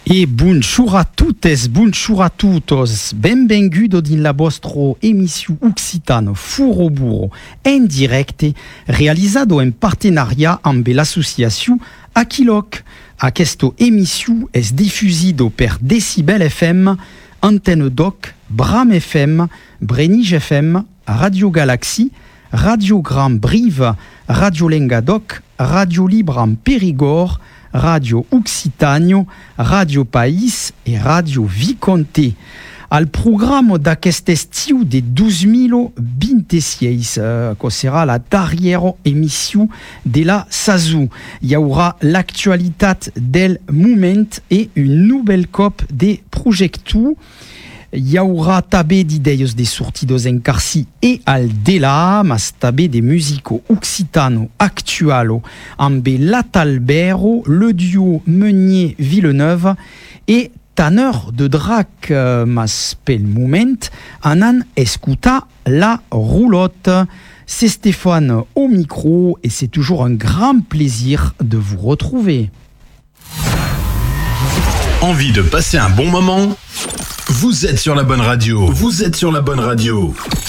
E bonjour a toutes, bonjour a tutos, benvingudo din la vostro emissio occitano Furo Burro en directe, realizado en partenariat amb l'associació Aquiloc. Aquesta emissio és difusido per Decibel FM, Antenne Doc, Bram FM, Brenige FM, Radio Galaxy, Radio Grand Brive, Radio Lengadoc, Radio Libre en Périgord, Radio Occitanio, Radio País e Radio Viconte. Al programma d'aquest estiu de 2026, que serà la darrera emissió de la saison. Hi haurà l'actualitat del moment e un nouvel cop de projecte. Hi haurà també d'idees de sortidos en Carcí e al Delà, mas també de musico occitano actualo amb l'Atalbero, le duo Meunier-Villeneuve e Tanner de Drac, mas pel moment anan escutar la roulotte. C'est Stéphane au micro et c'est toujours un grand plaisir de vous retrouver. Envie de passer un bon moment ? Vous êtes sur la bonne radio. Vous êtes sur la bonne radio.